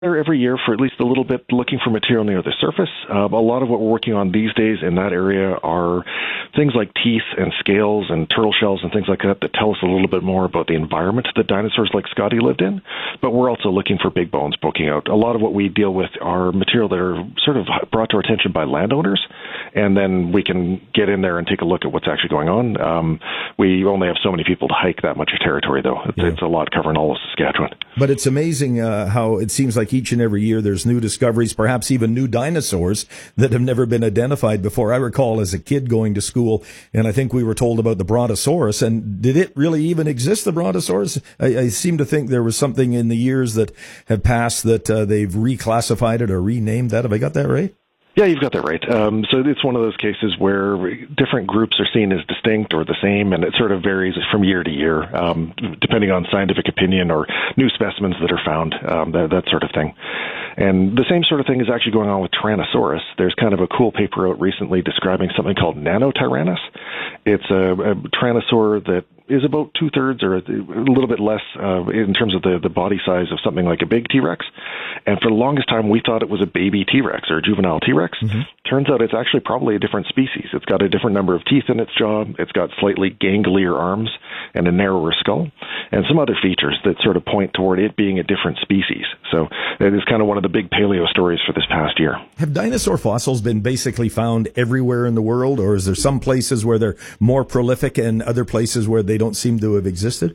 there every year for at least a little bit, looking for material near the surface. A lot of what we're working on these days in that area are things like teeth and scales and turtle shells and things like that tell us a little bit more about the environment that dinosaurs like Scotty lived in. But we're also looking for big bones poking out. A lot of what we deal with are material that are sort of brought to our attention by landowners, and then we can get in there and take a look at what's actually going on. We only have so many people to hike that much territory, though. It's a lot covering all of Saskatchewan. But it's amazing how it seems like each and every year there's new discoveries, perhaps even new dinosaurs that have never been identified before. I recall as a kid going to school, and I think we were told about the Brontosaurus. And did it really even exist, the Brontosaurus? I seem to think there was something in the years that have passed that they've reclassified it or renamed that. Have I got that right? Yeah, you've got that right. So it's one of those cases where different groups are seen as distinct or the same, and it sort of varies from year to year, depending on scientific opinion or new specimens that are found, that sort of thing. And the same sort of thing is actually going on with Tyrannosaurus. There's kind of a cool paper out recently describing something called Nanotyrannus. It's a tyrannosaur that is about two-thirds or a little bit less in terms of the body size of something like a big T-Rex. And for the longest time, we thought it was a baby T-Rex or a juvenile T-Rex. Mm-hmm. Turns out it's actually probably a different species. It's got a different number of teeth in its jaw. It's got slightly ganglier arms and a narrower skull, and some other features that sort of point toward it being a different species. So it is kind of one of the big paleo stories for this past year. Have dinosaur fossils been basically found everywhere in the world, or is there some places where they're more prolific and other places where they don't seem to have existed?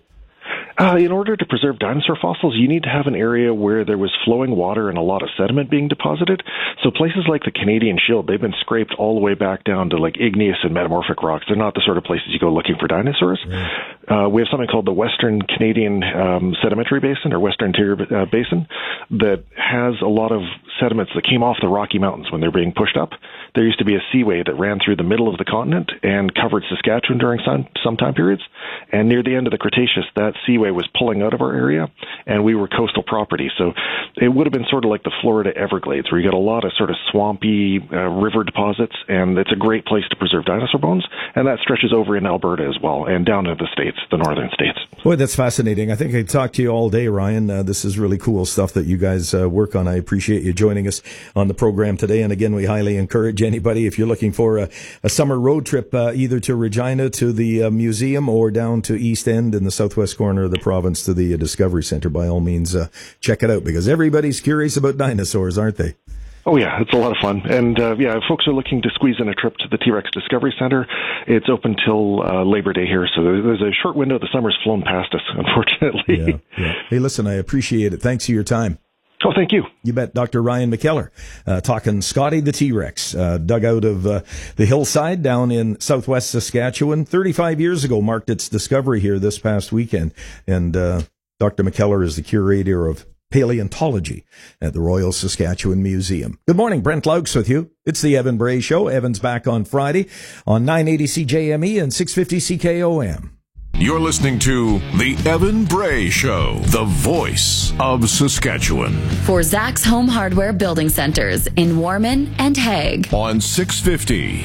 In order to preserve dinosaur fossils, you need to have an area where there was flowing water and a lot of sediment being deposited. So places like the Canadian Shield, they've been scraped all the way back down to like igneous and metamorphic rocks. They're not the sort of places you go looking for dinosaurs. Right. We have something called the Western Canadian Sedimentary Basin or Western Interior Basin that has a lot of sediments that came off the Rocky Mountains when they're being pushed up. There used to be a seaway that ran through the middle of the continent and covered Saskatchewan during some time periods. And near the end of the Cretaceous, that seaway was pulling out of our area, and we were coastal property. So it would have been sort of like the Florida Everglades, where you got a lot of sort of swampy river deposits, and it's a great place to preserve dinosaur bones. And that stretches over in Alberta as well, and down into the states, the northern states. Boy, that's fascinating. I think I could talk to you all day, Ryan. This is really cool stuff that you guys work on. I appreciate you joining us on the program today. And again, we highly encourage anybody, if you're looking for a summer road trip, either to Regina to the museum or down to East End in the southwest corner of the province to the Discovery Center, by all means, check it out, because everybody's curious about dinosaurs, aren't they? Oh, yeah, it's a lot of fun. And, if folks are looking to squeeze in a trip to the T-Rex Discovery Center, it's open till Labor Day here. So there's a short window. The summer's flown past us, unfortunately. Yeah. Hey, listen, I appreciate it. Thanks for your time. Oh, thank you. You bet. Dr. Ryan McKellar, talking Scotty the T-Rex, dug out of the hillside down in southwest Saskatchewan. 35 years ago marked its discovery here this past weekend. And Dr. McKellar is the curator of paleontology at the Royal Saskatchewan Museum. Good morning, Brent Laux with you. It's the Evan Bray Show. Evan's back on Friday on 980 CJME and 650 CKOM. You're listening to The Evan Bray Show, the voice of Saskatchewan. For Zach's Home Hardware Building Centers in Warman and Hague. On 650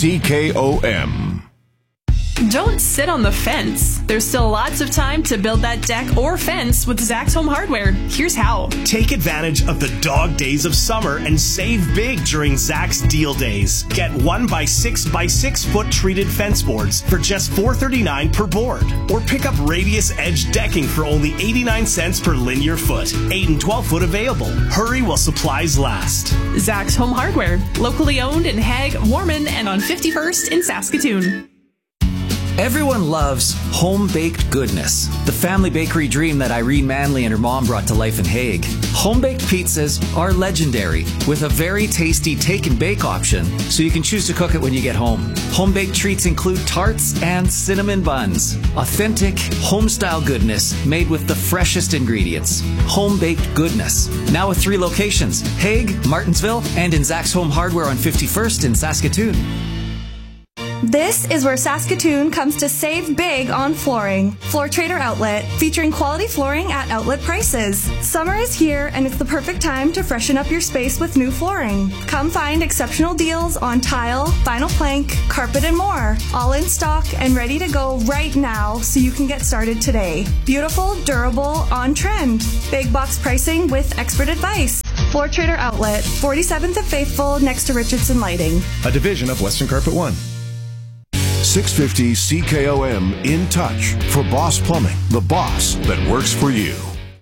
CKOM. Don't sit on the fence. There's still lots of time to build that deck or fence with Zach's Home Hardware. Here's how. Take advantage of the dog days of summer and save big during Zach's Deal Days. Get 1x6 by 6 foot treated fence boards for just $4.39 per board. Or pick up Radius Edge decking for only 89 cents per linear foot. 8 and 12 foot available. Hurry while supplies last. Zach's Home Hardware. Locally owned in Hague, Warman, and on 51st in Saskatoon. Everyone loves home-baked goodness, the family bakery dream that Irene Manley and her mom brought to life in Hague. Home-baked pizzas are legendary, with a very tasty take-and-bake option, so you can choose to cook it when you get home. Home-baked treats include tarts and cinnamon buns. Authentic, home-style goodness made with the freshest ingredients. Home-baked goodness. Now with 3 locations, Hague, Martensville, and in Zach's Home Hardware on 51st in Saskatoon. This is where Saskatoon comes to save big on flooring. Floor Trader Outlet, featuring quality flooring at outlet prices. Summer is here and it's the perfect time to freshen up your space with new flooring. Come find exceptional deals on tile, vinyl plank, carpet, and more. All in stock and ready to go right now so you can get started today. Beautiful, durable, on trend. Big box pricing with expert advice. Floor Trader Outlet, 47th of Faithful next to Richardson Lighting. A division of Western Carpet One. 650 CKOM In Touch for Boss Plumbing, the boss that works for you.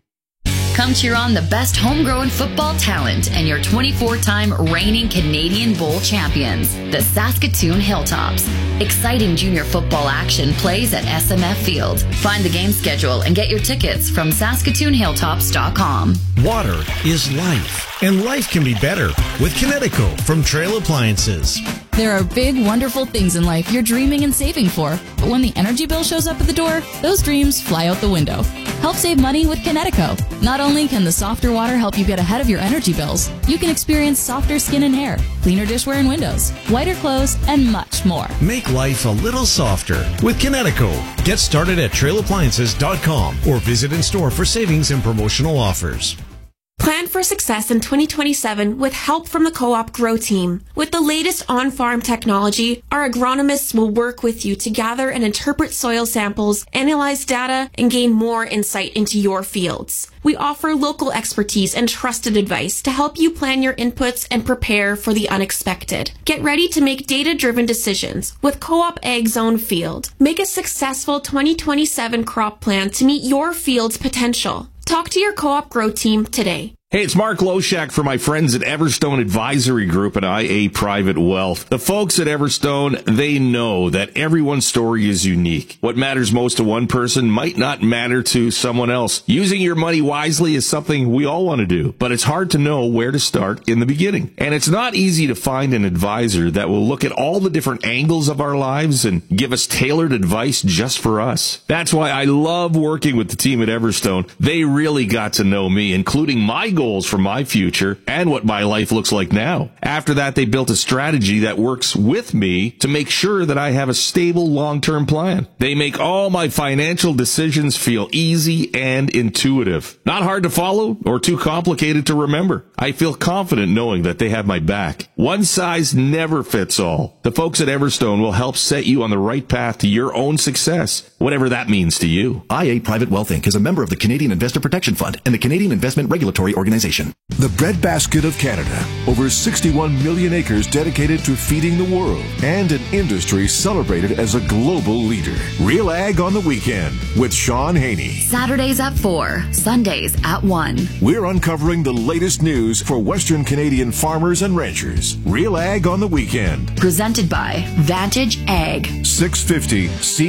Come cheer on the best homegrown football talent and your 24-time reigning Canadian Bowl champions, the Saskatoon Hilltops. Exciting junior football action plays at SMF Field. Find the game schedule and get your tickets from SaskatoonHilltops.com. Water is life, and life can be better with Kinetico from Trail Appliances. There are big, wonderful things in life you're dreaming and saving for, but when the energy bill shows up at the door, those dreams fly out the window. Help save money with Kinetico. Not only can the softer water help you get ahead of your energy bills, you can experience softer skin and hair, cleaner dishware and windows, whiter clothes, and much more. Make life a little softer with Kinetico. Get started at trailappliances.com or visit in store for savings and promotional offers. Plan for success in 2027 with help from the Co-op Grow Team. With the latest on-farm technology, our agronomists will work with you to gather and interpret soil samples, analyze data, and gain more insight into your fields. We offer local expertise and trusted advice to help you plan your inputs and prepare for the unexpected. Get ready to make data-driven decisions with Co-op Ag Zone Field. Make a successful 2027 crop plan to meet your field's potential. Talk to your Co-op Grow Team today. Hey, it's Mark Loshak for my friends at Everstone Advisory Group and IA Private Wealth. The folks at Everstone, they know that everyone's story is unique. What matters most to one person might not matter to someone else. Using your money wisely is something we all want to do, but it's hard to know where to start in the beginning. And it's not easy to find an advisor that will look at all the different angles of our lives and give us tailored advice just for us. That's why I love working with the team at Everstone. They really got to know me, including my goals for my future and what my life looks like now. After that, they built a strategy that works with me to make sure that I have a stable long-term plan. They make all my financial decisions feel easy and intuitive. Not hard to follow or too complicated to remember. I feel confident knowing that they have my back. One size never fits all. The folks at Everstone will help set you on the right path to your own success, whatever that means to you. IA Private Wealth Inc. is a member of the Canadian Investor Protection Fund and the Canadian Investment Regulatory Organization. The breadbasket of Canada. Over 61 million acres dedicated to feeding the world and an industry celebrated as a global leader. Real Ag on the Weekend with Sean Haney. Saturdays at 4, Sundays at 1. We're uncovering the latest news for Western Canadian farmers and ranchers. Real Ag on the Weekend. Presented by Vantage Ag. 650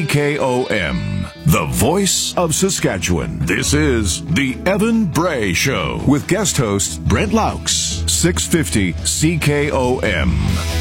CKOM. The voice of Saskatchewan. This is the Evan Bray Show with guest host Brent Laux. 650 CKOM.